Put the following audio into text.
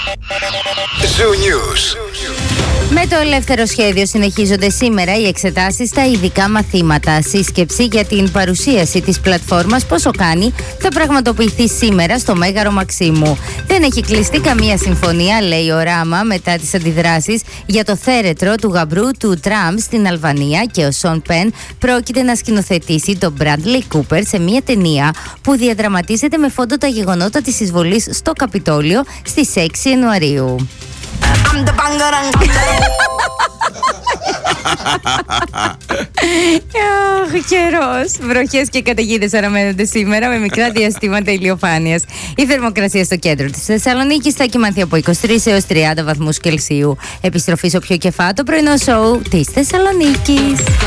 Zoo News. Με το ελεύθερο σχέδιο συνεχίζονται σήμερα οι εξετάσεις στα ειδικά μαθήματα. Σύσκεψη για την παρουσίαση της πλατφόρμας Πόσο Κάνει θα πραγματοποιηθεί σήμερα στο Μέγαρο Μαξίμου. Δεν έχει κλειστεί καμία συμφωνία, λέει ο Ράμα, μετά τις αντιδράσεις για το θέρετρο του γαμπρού του Τραμπ στην Αλβανία, και ο Σον Πεν πρόκειται να σκηνοθετήσει τον Μπράντλι Κούπερ σε μια ταινία που διαδραματίζεται με φόντο τα γεγονότα της εισβολής στο Καπιτόλιο στις 6 Ιανουαρίου. Καιρός, βροχές και καταιγίδες αναμένονται σήμερα με μικρά διαστήματα ηλιοφάνειας. Η θερμοκρασία στο κέντρο της Θεσσαλονίκης θα κυμανθεί από 23 έως 30 βαθμούς Κελσίου. Επιστροφή στο πιο κεφάτο πρωινό σοου της Θεσσαλονίκης.